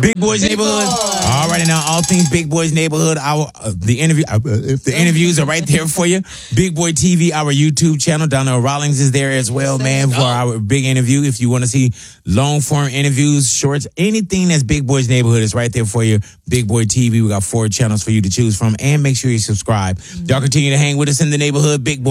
Big Boys Neighborhood. All right, and now all things Big Boys Neighborhood. The interviews are right there for you. Big Boy TV, our YouTube channel. Donnell Rawlings is there as well, man, for our big interview. If you want to see long form interviews, shorts, anything that's Big Boys Neighborhood is right there for you. Big Boy TV. We got 4 channels for you to choose from, and make sure you subscribe. Y'all continue to hang with us in the neighborhood. Big Boy.